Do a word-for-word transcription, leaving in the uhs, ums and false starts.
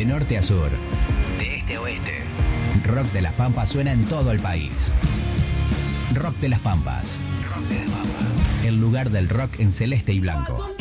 De norte a sur, de este a oeste, Rock de las Pampas suena en todo el país. Rock de las Pampas. Rock de las Pampas. El lugar del rock en celeste y blanco.